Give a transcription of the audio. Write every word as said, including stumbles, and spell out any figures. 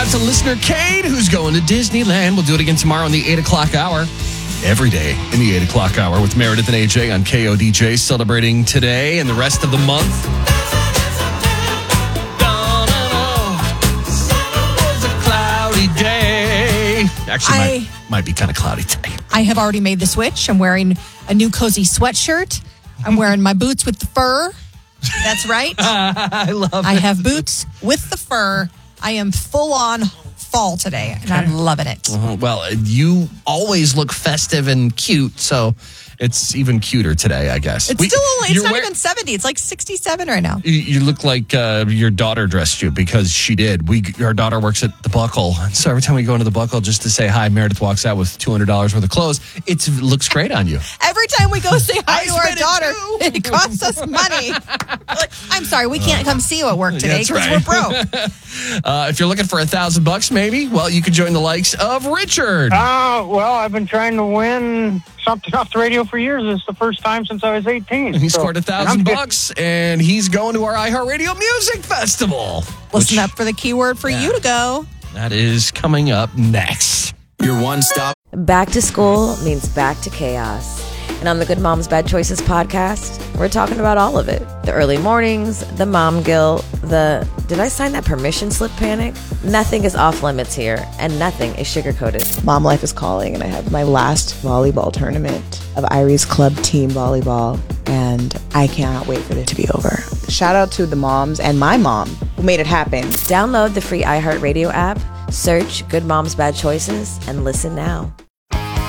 out to listener Kate, who's going to Disneyland. We'll do it again tomorrow in the eight o'clock hour. Every day in the eight o'clock hour with Meredith and A J on K O D J, celebrating today and the rest of the month. It was a cloudy day. Actually, I, might, might be kind of cloudy today. I have already made the switch. I'm wearing a new cozy sweatshirt. I'm wearing my boots with the fur. That's right. I love I it. have boots with the fur. I am full on fall today, and I'm loving it. Uh, well, you always look festive and cute, so it's even cuter today, I guess. It's We- still only, it's you're not wear- even seventy. It's like sixty-seven right now. You- You look like uh, your daughter dressed you, because she did. We, our daughter works at the Buckle, so every time we go into the Buckle just to say hi, Meredith walks out with two hundred dollars worth of clothes. It's, it looks great on you. Every time we go say hi I to our spent it daughter, too. it costs us money. Like, I'm sorry, we can't come see you at work today That's because right. we're broke. Uh, if you're looking for a thousand bucks, maybe, well, you can join the likes of Richard. Uh, well, I've been trying to win something off the radio for years. It's the first time since I was eighteen. He So- scored a and thousand I'm bucks, and he's going to our iHeartRadio Music Festival. Listen which- up for the keyword for you to go. That is coming up next. Your one stop. Back to school means back to chaos. And on the Good Moms Bad Choices podcast, we're talking about all of it. The early mornings, the mom guilt, the did I sign that permission slip panic? Nothing is off limits here, and nothing is sugar-coated. Mom life is calling, and I have my last volleyball tournament of Irie's club team volleyball, and I cannot wait for it to be over. Shout out to the moms and my mom who made it happen. Download the free iHeartRadio app, search Good Moms Bad Choices, and listen now.